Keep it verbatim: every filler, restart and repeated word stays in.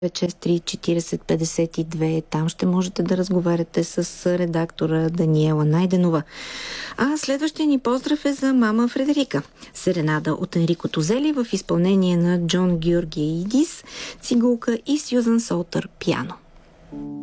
шест три четирийсет петдесет и две. Там ще можете да разговаряте с редактора Даниела Найденова. А следващия ни поздрав е за мама Фредерика. Серенада от Енрико Тозели в изпълнение на Джон Георгиидис, цигулка и Сюзан Солтър пиано.